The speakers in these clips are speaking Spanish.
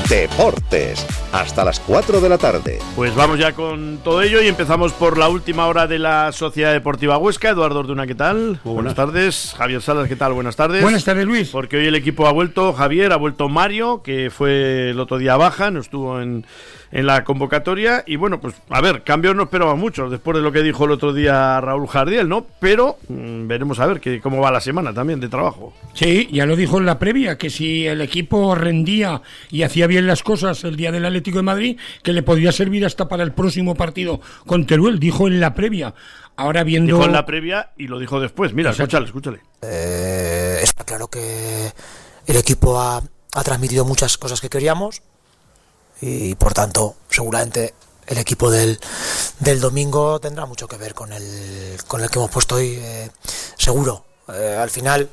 Deportes, hasta las 4 de la tarde. Pues vamos ya con todo ello y empezamos por la última hora de la Sociedad Deportiva Huesca. Eduardo Orduna, ¿qué tal? Buenas tardes. Javier Salas, ¿qué tal? Buenas tardes. Buenas tardes, Luis. Porque hoy el equipo ha vuelto, Javier, ha vuelto Mario, que fue el otro día baja, no estuvo en la convocatoria. Y bueno, pues a ver, cambios no esperaba mucho después de lo que dijo el otro día Raúl Jardiel, ¿no? Pero veremos a ver cómo va la semana también de trabajo. Sí, ya lo dijo en la previa, que si el equipo rendía y hacía bien las cosas el día del Atlético de Madrid, que le podría servir hasta para el próximo partido con Teruel, dijo en la previa. Ahora viendo... Dijo en la previa y lo dijo después. Mira, escúchale. Está claro que el equipo ha transmitido muchas cosas que queríamos y por tanto seguramente el equipo del domingo tendrá mucho que ver con el que hemos puesto hoy, seguro. Al final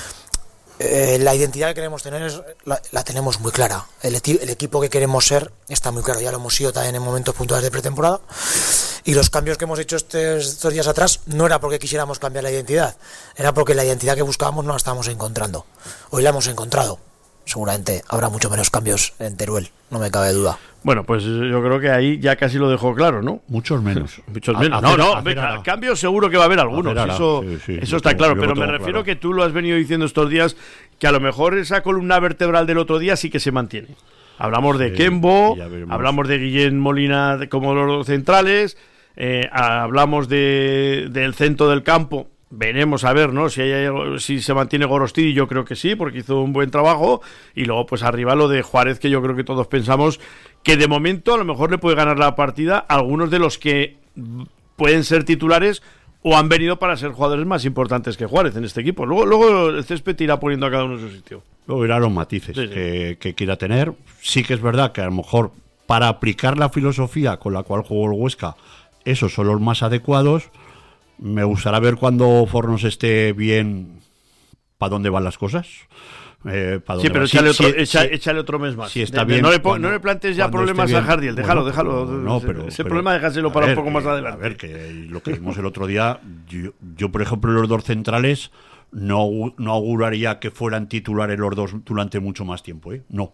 la identidad que queremos tener la tenemos muy clara. El equipo que queremos ser está muy claro, ya lo hemos sido también en momentos puntuales de pretemporada, y los cambios que hemos hecho estos días atrás no era porque quisiéramos cambiar la identidad, era porque la identidad que buscábamos no la estábamos encontrando. Hoy la hemos encontrado. Seguramente habrá mucho menos cambios en Teruel, no me cabe duda. Bueno, pues yo creo que ahí ya casi lo dejó claro, ¿no? Muchos menos. Cambios seguro que va a haber algunos, eso está claro, pero me refiero que tú lo has venido diciendo estos días, que a lo mejor esa columna vertebral del otro día sí que se mantiene. Hablamos de Kembo, hablamos de Guillén Molina como los centrales, hablamos del centro del campo. Veremos a ver, ¿no? Si se mantiene Gorostidi, yo creo que sí, porque hizo un buen trabajo. Y luego, pues arriba lo de Juárez, que yo creo que todos pensamos que de momento a lo mejor le puede ganar la partida a algunos de los que pueden ser titulares o han venido para ser jugadores más importantes que Juárez en este equipo. Luego el césped te irá poniendo a cada uno en su sitio. Luego irá los matices que quiera tener. Sí que es verdad que a lo mejor para aplicar la filosofía con la cual jugó el Huesca, esos son los más adecuados. Me gustará ver cuando Fornos esté bien para dónde van las cosas. Sí, pero échale otro mes más. Si está bien, no le plantes ya problemas a Jardiel, déjalo. Ese problema déjaselo para un poco más adelante. A ver, que lo que vimos el otro día, yo por ejemplo, los dos centrales no auguraría que fueran titulares los dos durante mucho más tiempo, ¿eh? No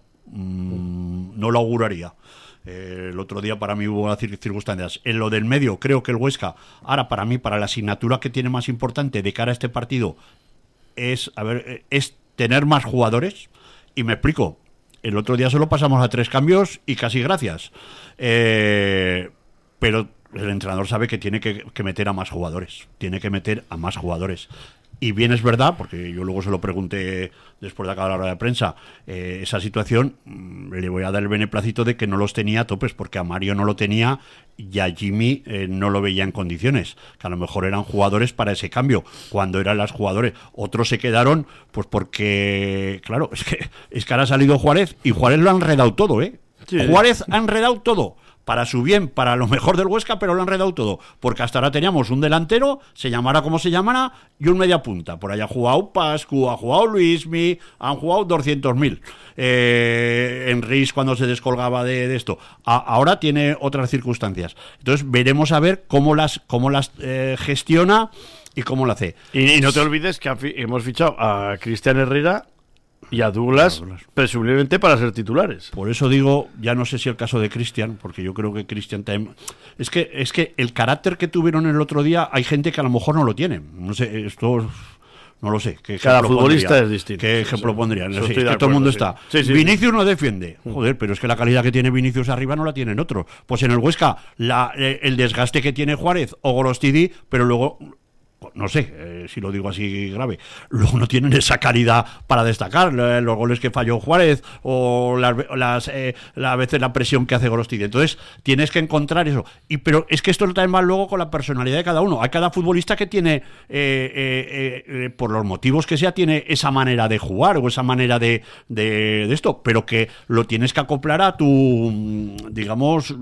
lo auguraría. El otro día para mí hubo circunstancias. En lo del medio, creo que el Huesca, ahora para mí, para la asignatura que tiene más importante de cara a este partido, es tener más jugadores. Y me explico. El otro día solo pasamos a 3 cambios y casi gracias. Pero el entrenador sabe que tiene que meter a más jugadores. Tiene que meter a más jugadores. Y bien es verdad, porque yo luego se lo pregunté después de acabar la hora de prensa, esa situación le voy a dar el beneplácito de que no los tenía a topes, porque a Mario no lo tenía y a Jimmy no lo veía en condiciones, que a lo mejor eran jugadores para ese cambio, cuando eran los jugadores. Otros se quedaron, pues porque, claro, es que ahora ha salido Juárez y Juárez lo ha enredado todo, ¿eh? Sí. Juárez ha enredado todo. Para su bien, para lo mejor del Huesca, pero lo han enredado todo. Porque hasta ahora teníamos un delantero, se llamara como se llamara, y un media punta. Por ahí ha jugado Pascu, ha jugado Luismi, han jugado 200.000. Enrique cuando se descolgaba de esto. Ahora tiene otras circunstancias. Entonces veremos a ver cómo las gestiona y cómo lo hace. Y no te olvides que hemos fichado a Cristian Herrera y a Douglas, presumiblemente para ser titulares. Por eso digo, ya no sé si el caso de Cristian, porque yo creo que Cristian también... Es que el carácter que tuvieron el otro día, hay gente que a lo mejor no lo tiene. No sé, esto... No lo sé. Cada futbolista es distinto. ¿Qué ejemplo pondrían? Es que todo el mundo está. Vinicius no defiende. Joder, pero es que la calidad que tiene Vinicius arriba no la tienen otros. Pues en el Huesca, el desgaste que tiene Juárez o Gorostidi, pero luego... No sé si lo digo así grave, luego no tienen esa calidad para destacar los goles que falló Juárez o a veces la presión que hace Gorostidi. Entonces tienes que encontrar eso, pero es que esto lo trae más luego con la personalidad de cada uno. Hay cada futbolista que tiene por los motivos que sea, tiene esa manera de jugar o esa manera de esto, pero que lo tienes que acoplar a tu, digamos,